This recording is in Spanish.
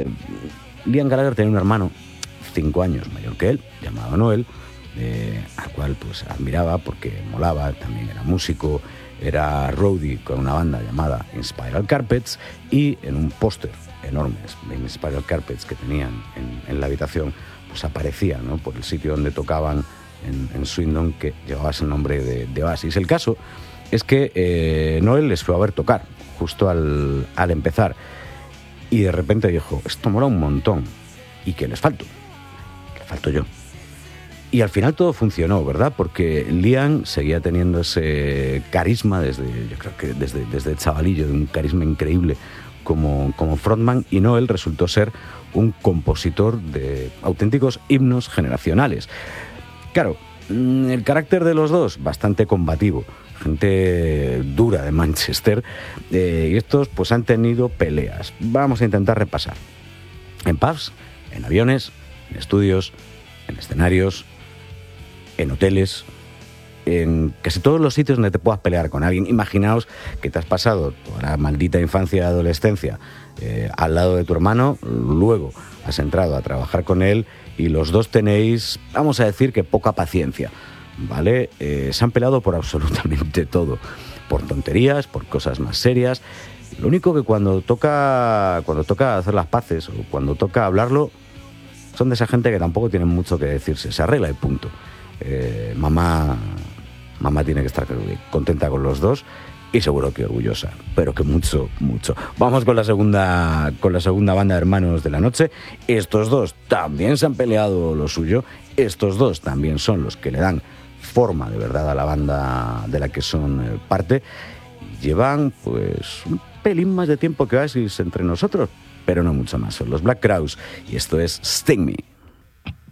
Liam Gallagher tenía un hermano 5 años mayor que él, llamado Noel, al cual pues admiraba porque molaba, también era músico, era roadie con una banda llamada Inspiral Carpets, y en un póster enorme de Inspiral Carpets que tenían en la habitación, pues aparecía, ¿no?, por el sitio donde tocaban en Swindon, que llevaba ese nombre de Oasis. El caso es que Noel les fue a ver tocar justo al empezar, y de repente dijo: esto mola un montón, y que les falto yo. Y al final todo funcionó, ¿verdad? Porque Liam seguía teniendo ese carisma yo creo que desde el chavalillo, de un carisma increíble como frontman, y Noel resultó ser un compositor de auténticos himnos generacionales. Claro, el carácter de los dos, bastante combativo, gente dura de Manchester, y estos pues han tenido peleas. Vamos a intentar repasar. En pubs, en aviones, en estudios, en escenarios, en hoteles, en casi todos los sitios donde te puedas pelear con alguien. Imaginaos que te has pasado toda la maldita infancia y adolescencia al lado de tu hermano, luego has entrado a trabajar con él y los dos tenéis, vamos a decir, que poca paciencia, ¿vale? Se han peleado por absolutamente todo, por tonterías, por cosas más serias. Lo único que cuando toca hacer las paces o cuando toca hablarlo, son de esa gente que tampoco tienen mucho que decirse, se arregla y punto. Mamá tiene que estar contenta con los dos y seguro que orgullosa, pero que mucho. Vamos con la segunda banda de hermanos de la noche. Estos dos también se han peleado lo suyo, estos dos también son los que le dan forma de verdad a la banda de la que son parte. Llevan pues un pelín más de tiempo que Oasis entre nosotros, pero no mucho más. Son los Black Crowes y esto es Sting Me.